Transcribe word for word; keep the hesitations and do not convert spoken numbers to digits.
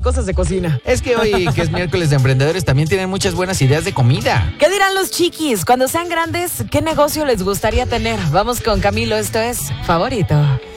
cosas de cocina. Es que hoy, que es miércoles de emprendedores, también tienen muchas buenas ideas de comida. ¿Qué dirán los chiquis? Cuando sean grandes, ¿qué negocio les gustaría tener? Vamos con Camilo, esto es Favorito.